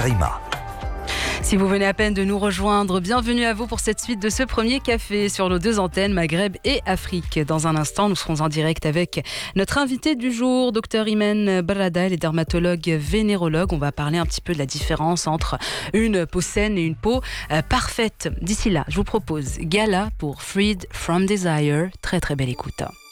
Karima. Si vous venez à peine de nous rejoindre, bienvenue à vous pour cette suite de ce premier café sur nos deux antennes Maghreb et Afrique. Dans un instant, nous serons en direct avec notre invité du jour, Dr Imen Barada, elle est dermatologue vénérologue. On va parler un petit peu de la différence entre une peau saine et une peau parfaite. D'ici là, je vous propose Gala pour Freed from Desire. Très très belle écoute.